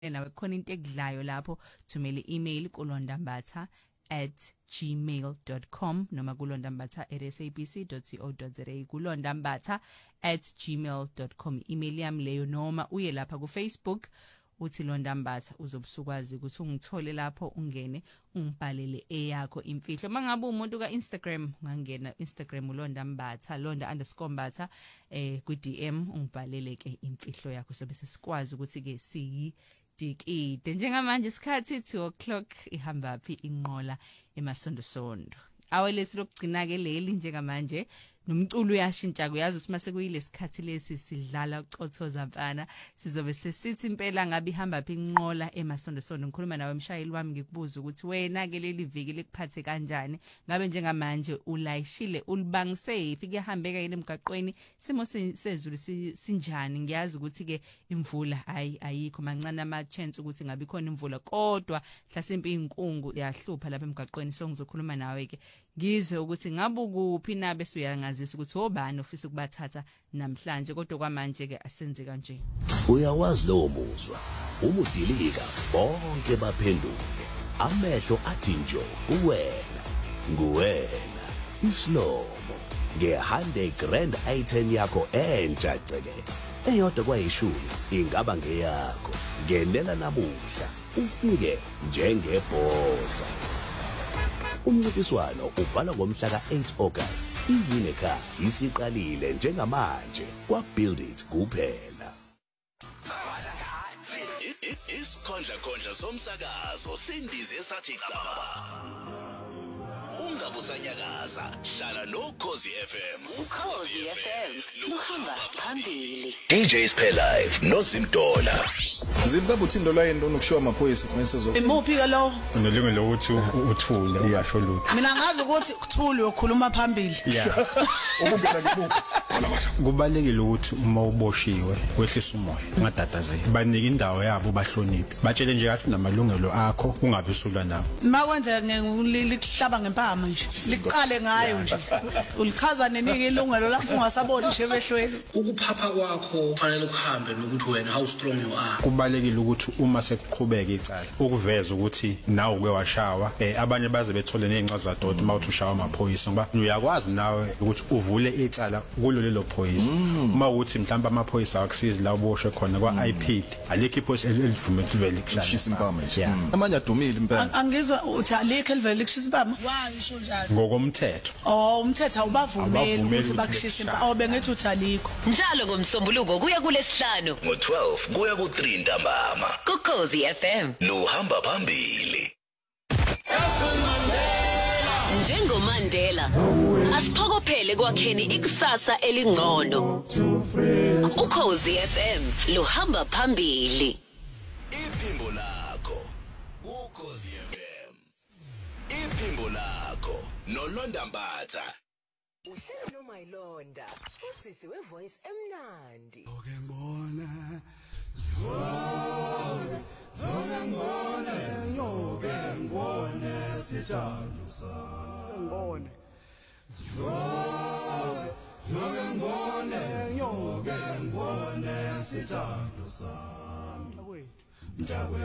nawe khona into ekudlayo lapho thumela email kulondambatha@gmail.com noma kulondambatha@sabc.co.za kulondambatha@gmail.com email yami leyo noma uye lapha ku Facebook uthi Londambatha uzobusukwazi ukuthi ungithole lapho ungene ungibhalele eyakho imfihlo mangabe umuntu ka Instagram ungangena Instagram uLondambatha Londa_mbatha ku DM ungibhalele ke imfihlo yakho sobe sesikwazi ukuthi ke dikide njengamanje isikhathi 2:00 ihamba phi inqola emasondosondo awelethu lokugcina ke leli njengamanje nomculo uyashintsha kuyazi usimase kuyilesikhathi lesi sidlala ucothoza mfana sizobe sesithi impela ngabe ihamba phi inqola emasondosondo ngikhuluma nawe mshayeli wami ngikubuza ukuthi wena ke leli viki likuphathe kanjani ngabe njengamanje ulayishile ulibangise ifi kuyahambeka yini emgaqweni simo sezulu sinjani ngiyazi ukuthi ke imvula ayikho mancane ama chance ukuthi ngabe khona imvula kodwa mhlasimpe inkungu yahlupha lapha emgaqweni so ngizokhuluma nawe ke ngizwe ukuthi ngabe kuphi nabe suyangazisa ukuthi obani ofisa ukubathatha namhlanje kodwa kwamanje ke asenze kanje uyawazi lo muzwa umudilika bonke baphenduke amehlo athi njo uwena nguwena islomo nge100 grand item yakho entsha ceke eyodwa kwayishumi ingaba ngeyakho ngenela namuhla ufike njengebhosa umncintiswano ubhala ngomhla ka8 August iWineka isiqalile njengamanje kwa Build It kuphela isikhondla somsakazo sindize esathi caba ungabusanyakaza hlala noKhosi FM uKhosi FM luhamba phambili DJs Pay Live noZimdola Zimbabwe uthindo lwayeni lokushiwa amaphoyisa mesezo Imuphi ke lo unelungelo lokuthi uthule uyasho lutho mina ngazi ukuthi kuthule ukhuluma phambili ukungena kibuku kubalekile ukuthi uma uboshiwe wehlisa umoya ungadatazeli banika indawo yabo bahloniphe batshele nje kathi namalungelo akho ungabe usulwa nabo makwenzeka ngikuhlaba ngempama nje liqale ngayo nje ulichaza neningi ilungelo lapho ungasaboni nje emehlweni ukuphapha kwakho kufanele kuhambe nokuthi wena how strong you are kubalekile ukuthi uma sekuqhubeka icala ukuveza ukuthi nawe uke washawa abanye baze bethole nezincwadi zadoti uma uthi ushawa amaphoyisa ngoba uyakwazi nawe ukuthi uvule icala kulo lelo phoyisa uma uthi mhlawumbe amaphoyisa akusizi la uboshwe khona kwa IP alikho iphoyisa elivumela livele kushisa impama nje amanye adumile impela angizwa uthi alikho elivele kushisa impama wayisho njalo ngokomthetho umthetho awubavumeli ukuthi bakushisa impama bengithi uthi alikho njalo ngomsombuluko kuya kulesihlanu ngo12 kuya ku3 ntambama kuKhosi FM luhamba phambili njengomandela asiphokophele kwakheni ikusasa elingcono uKhosi FM luhamba phambili iphimbo lakho uKhosi FM iphimbo lakho noLondambatha uhlelo noMailonda usisi wevoice emnandi oke ngibone sithando sami ngibone sithando sami